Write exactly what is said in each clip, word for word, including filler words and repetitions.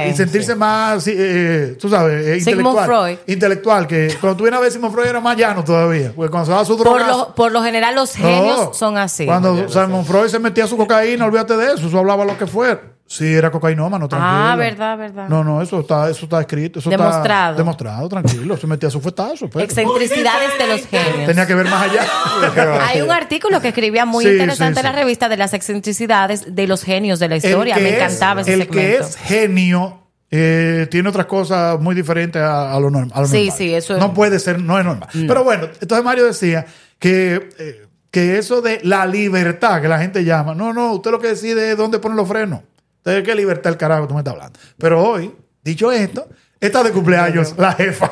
es. Y sentirse Sí. más, eh, tú sabes, eh, Sigmund intelectual. Freud. Intelectual, que cuando tú vienes a ver Sigmund Freud era más llano todavía. Porque cuando se daba su Por droga. lo, por lo general los genios No, son así. Cuando Sigmund Freud se metía su cocaína, olvídate de eso. Eso hablaba lo que fuera. Sí, era cocainómano, tranquilo. Ah, verdad, verdad. No, no, eso está, eso está escrito. Eso Demostrado. Está demostrado, tranquilo. Se metía su fuetazo. Pues. Excentricidades de los genios. Tenía que ver más allá. Hay un artículo que escribía muy Sí, interesante sí, en la sí. revista de las excentricidades de los genios de la historia. El que Me encantaba es, ese el segmento. que es genio eh, tiene otras cosas muy diferentes a, a lo, norm- a lo Sí, normal. sí, eso es- No puede ser, no es normal. No. Pero bueno, entonces Mario decía que, eh, que eso de la libertad que la gente llama, no, no, usted lo que decide es dónde poner los frenos. Entonces, ¿qué libertad el carajo tú me estás hablando? Pero hoy, dicho esto, está de cumpleaños la jefa.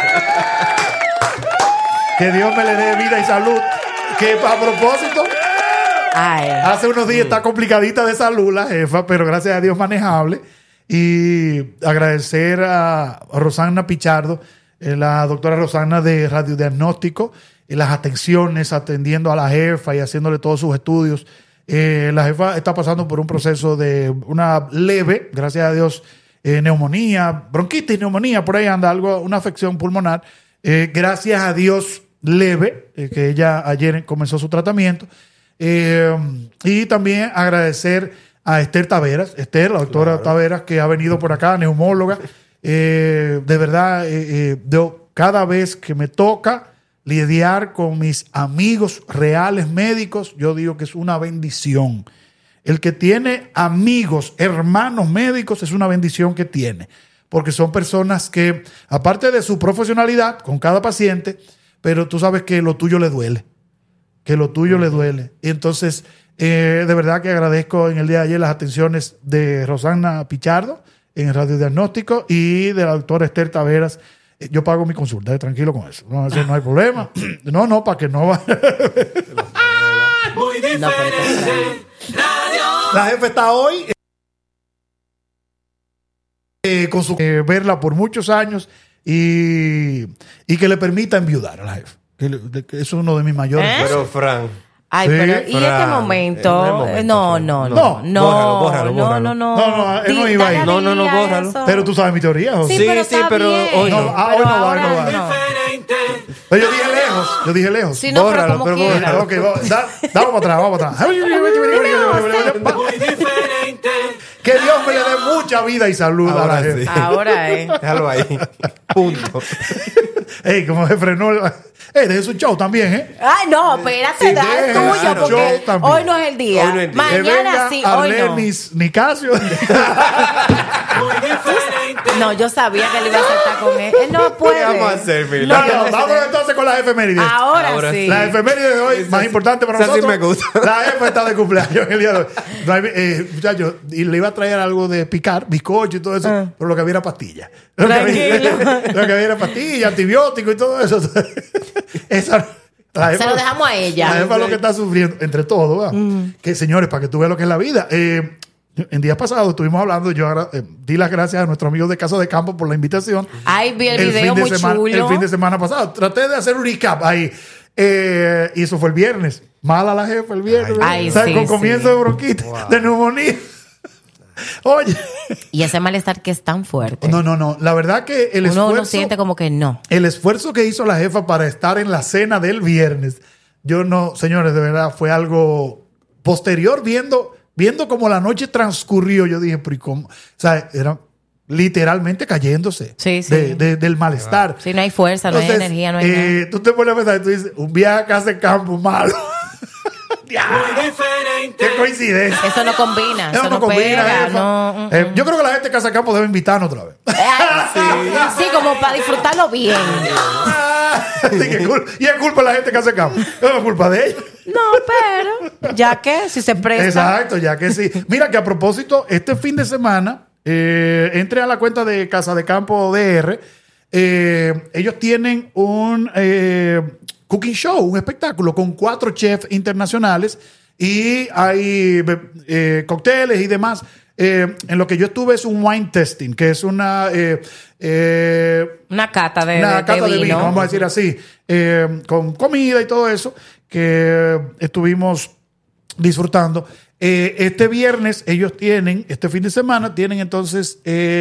Que Dios me le dé vida y salud. Que a propósito, Ay. hace unos días está complicadita de salud la jefa, pero gracias a Dios manejable. Y agradecer a Rosana Pichardo, eh, la doctora Rosana de radiodiagnóstico, y las atenciones atendiendo a la jefa y haciéndole todos sus estudios. Eh, la jefa está pasando por un proceso de una leve, gracias a Dios, eh, neumonía, bronquitis, neumonía, por ahí anda algo, una afección pulmonar. Eh, gracias a Dios, leve, eh, que ella ayer comenzó su tratamiento. Eh, y también agradecer a Esther Taveras, Esther, la doctora Claro. Taveras, que ha venido por acá, neumóloga. Eh, de verdad, eh, eh, yo, cada vez que me toca lidiar con mis amigos reales médicos, yo digo que es una bendición. El que tiene amigos, hermanos médicos, es una bendición que tiene. Porque son personas que, aparte de su profesionalidad con cada paciente, pero tú sabes que lo tuyo le duele. Que lo tuyo le duele. Y entonces, eh, de verdad que agradezco en el día de ayer las atenciones de Rosana Pichardo en el radiodiagnóstico y de la doctora Esther Taveras. Eh, Yo pago mi consulta, eh, tranquilo con eso. No, eso no hay problema. No, no, para que no va. Muy diferente. No, pero Radio. La jefa está hoy eh, con su eh, verla por muchos años y, y que le permita enviudar a la jefa. Que le- de- que eso es uno de mis mayores. ¿Eh? Pero, Fran, Ay, Sí. pero ¿y este Fran, momento? no es momento, No, Fran. no, No. no, no, Bórralo, bórralo, no, bórralo. no, no, No, no, él no Di- iba ahí. dale No, no, no, alegría a bórralo. eso. Pero tú sabes mi teoría, José. Sí, Sí, pero sí, está pero bien. hoy no. Ah, hoy Pero no va, ahora no va. Diferente. Pero yo dije lejos, yo dije lejos. Sí, no, Bórralo, pero como pero quiera. bórralo. Ok, va- da, da, vamos atrás, vamos atrás. Muy diferente. Que Dios me le dé mucha vida y salud a Ahora la gente. sí. Ahora, eh. déjalo ahí. Punto. Ey, como se frenó. el- Ey, deje su show también, ¿eh? Ay, no, espérate, Sí, da el deja tuyo, su porque show también. hoy no es el día. Hoy no es el día. Que venga Mañana sí, hoy no. Arlenis Nicasio. Muy diferente. No, yo sabía que le iba a saltar con él. Él no puede. ¿Qué vamos a hacer, Mila? No, No, yo no, no vámonos sé. entonces con las efemérides. Ahora, Ahora sí. La efeméride de hoy, Esa más sí- importante para esa sí nosotros. me gusta. La jefa está de cumpleaños el día de hoy. No hay- eh, muchachos, y le iba a traer algo de picar, bizcocho y todo eso, Ah. pero lo que había era pastilla. Lo que había, Tranquilo. lo que había era pastilla, antibiótico y todo eso. Esa, la Se lo dejamos a ella. La jefa es lo que está sufriendo, entre todos, ¿verdad? Que señores, para que tú veas lo que es la vida. Eh, en días pasados estuvimos hablando, yo agra- eh, di las gracias a nuestros amigos de Casa de Campo por la invitación. Ay, vi el El video fin de muy semana- chulo. El fin de semana pasado. Traté de hacer un recap ahí. Eh, y eso fue el viernes. Mala la jefa el viernes. Ay, ¿verdad? sí, Con sí. comienzo de bronquitis, Wow. de neumonía. Oye. Y ese malestar que es tan fuerte. No, no, no. La verdad que el Uno esfuerzo... lo siente como que no. El esfuerzo que hizo la jefa para estar en la cena del viernes, yo no, señores, de verdad, fue algo posterior, viendo, viendo cómo la noche transcurrió. Yo dije, pero ¿y cómo? O sea, era literalmente cayéndose Sí, sí. de- de- del malestar. Si no hay fuerza, no hay Entonces, energía, no hay eh, tú te pones a pensar y tú dices, un viaje a casa de campo malo. Diablo, Muy diferente. ¡qué coincidencia! nada. Eso no combina, eso, no, combina, pega. jefa. No, mm, Eh, yo creo que la gente de Casa de Campo debe invitarnos otra vez. Ay, sí. Sí, como para disfrutarlo bien. Así que cul- y es culpa de la gente que hace campo. No es culpa de ella. No, pero ya que si se presta. Exacto, ya que sí. Mira que a propósito, este fin de semana, eh, entre a la cuenta de Casa de Campo D R. Eh, ellos tienen un eh, cooking show, un espectáculo con cuatro chefs internacionales y hay eh, cócteles y demás. Eh, en lo que yo estuve es un wine testing, que es una... eh, eh, Una cata de, una de- cata de de vino, vino. vamos a decir así, eh, con comida y todo eso, que estuvimos disfrutando. Eh, este viernes ellos tienen, este fin de semana, tienen entonces... Eh,